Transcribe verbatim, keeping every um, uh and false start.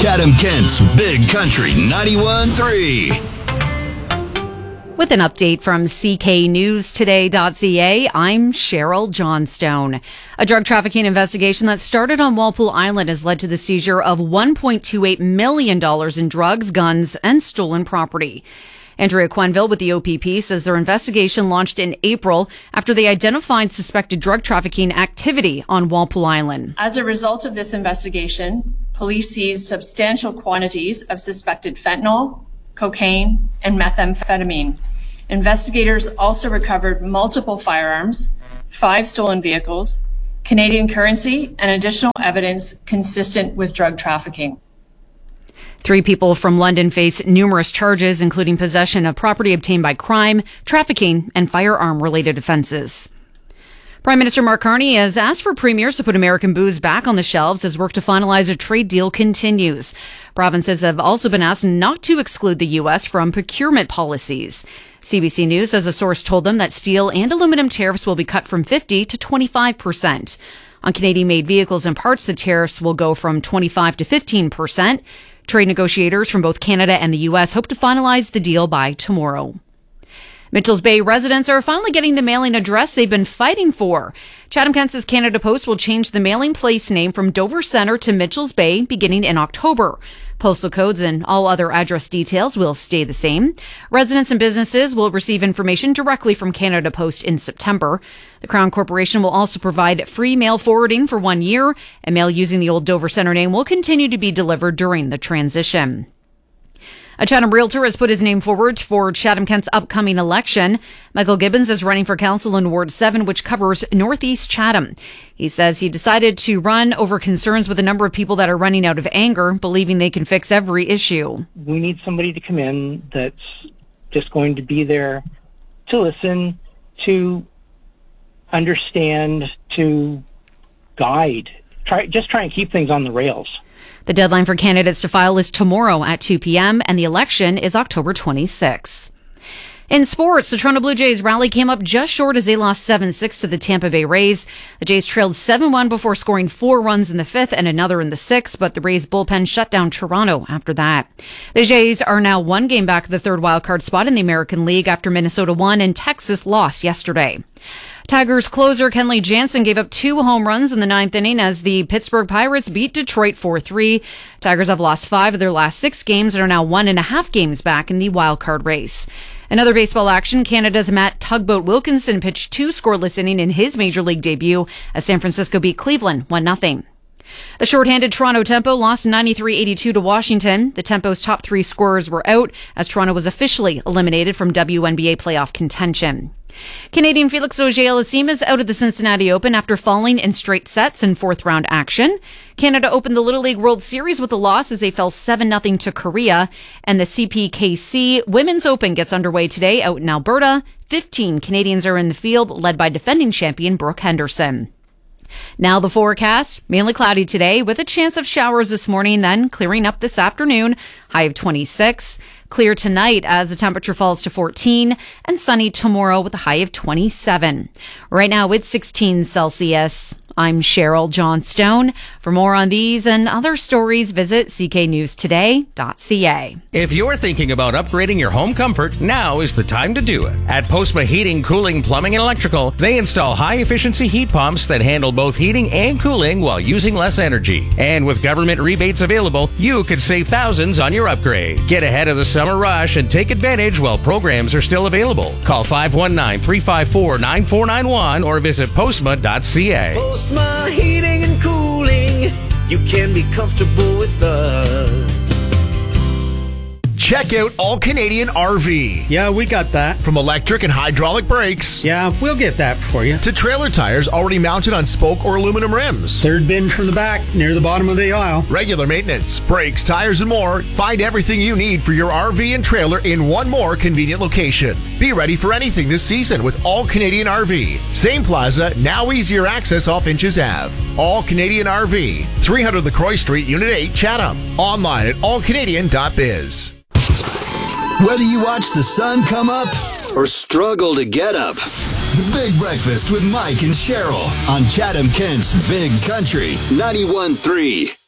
Chatham-Kent's Big Country ninety-one point three. With an update from C K News Today dot C A, I'm Cheryl Johnstone. A drug trafficking investigation that started on Walpole Island has led to the seizure of one point two eight million dollars in drugs, guns, and stolen property. Andrea Quenville with the O P P says their investigation launched in April after they identified suspected drug trafficking activity on Walpole Island. As a result of this investigation, police seized substantial quantities of suspected fentanyl, cocaine, and methamphetamine. Investigators also recovered multiple firearms, five stolen vehicles, Canadian currency, and additional evidence consistent with drug trafficking. Three people from London face numerous charges, including possession of property obtained by crime, trafficking, and firearm-related offenses. Prime Minister Mark Carney has asked for premiers to put American booze back on the shelves as work to finalize a trade deal continues. Provinces have also been asked not to exclude the U S from procurement policies. C B C News says a source told them that steel and aluminum tariffs will be cut from fifty to twenty-five percent. On Canadian-made vehicles and parts, the tariffs will go from twenty-five to fifteen percent. Trade negotiators from both Canada and the U S hope to finalize the deal by tomorrow. Mitchells Bay residents are finally getting the mailing address they've been fighting for. Chatham-Kent's Canada Post will change the mailing place name from Dover Centre to Mitchells Bay beginning in October. Postal codes and all other address details will stay the same. Residents and businesses will receive information directly from Canada Post in September. The Crown Corporation will also provide free mail forwarding for one year, and mail using the old Dover Centre name will continue to be delivered during the transition. A Chatham realtor has put his name forward for Chatham-Kent's upcoming election. Michael Gibbons is running for council in Ward seven, which covers Northeast Chatham. He says he decided to run over concerns with a number of people that are running out of anger, believing they can fix every issue. We need somebody to come in that's just going to be there to listen, to understand, to guide. Try, just try and keep things on the rails. The deadline for candidates to file is tomorrow at two p.m. and the election is October twenty-sixth. In sports, the Toronto Blue Jays rally came up just short as they lost seven six to the Tampa Bay Rays. The Jays trailed seven one before scoring four runs in the fifth and another in the sixth, but the Rays bullpen shut down Toronto after that. The Jays are now one game back of the third wildcard spot in the American League after Minnesota won and Texas lost yesterday. Tigers closer Kenley Jansen gave up two home runs in the ninth inning as the Pittsburgh Pirates beat Detroit four three. Tigers have lost five of their last six games and are now one and a half games back in the wildcard race. Another baseball action, Canada's Matt Tugboat Wilkinson pitched two scoreless innings in his major league debut as San Francisco beat Cleveland one nothing. The shorthanded Toronto Tempo lost ninety-three eighty-two to Washington. The Tempo's top three scorers were out as Toronto was officially eliminated from W N B A playoff contention. Canadian Felix Auger-Aliassime is out of the Cincinnati Open after falling in straight sets in fourth round action. Canada opened the Little League World Series with a loss as they fell seven nothing to Korea. And the C P K C Women's Open gets underway today out in Alberta. fifteen Canadians are in the field, led by defending champion Brooke Henderson. Now the forecast, mainly cloudy today with a chance of showers this morning, then clearing up this afternoon, high of twenty-six. Clear tonight as the temperature falls to fourteen, and sunny tomorrow with a high of twenty-seven. Right now it's sixteen Celsius. I'm Cheryl Johnstone. For more on these and other stories, visit C K News Today dot C A. If you're thinking about upgrading your home comfort, now is the time to do it. At Postma Heating, Cooling, Plumbing, and Electrical, they install high-efficiency heat pumps that handle both heating and cooling while using less energy. And with government rebates available, you could save thousands on your upgrade. Get ahead of the summer rush and take advantage while programs are still available. Call five one nine, three five four, nine four nine one or visit postma dot C A. Postma Heating and Cooling, you can be comfortable with us. Check out All Canadian R V. Yeah, we got that. From electric and hydraulic brakes Yeah, we'll get that for you. to trailer tires already mounted on spoke or aluminum rims. Third bin from the back, near the bottom of the aisle. Regular maintenance, brakes, tires, and more. Find everything you need for your R V and trailer in one more convenient location. Be ready for anything this season with All Canadian R V. Same plaza, now easier access off Inches Avenue. All Canadian R V, three hundred LaCroix Street, Unit eight, Chatham. Online at all canadian dot biz. Whether you watch the sun come up or struggle to get up, The Big Breakfast with Mike and Cheryl on Chatham-Kent's Big Country ninety-one point three.